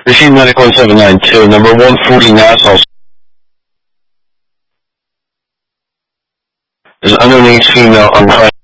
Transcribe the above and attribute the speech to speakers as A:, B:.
A: Machine Medic 1792, number 140 Nassau. There's an underage female unconscious.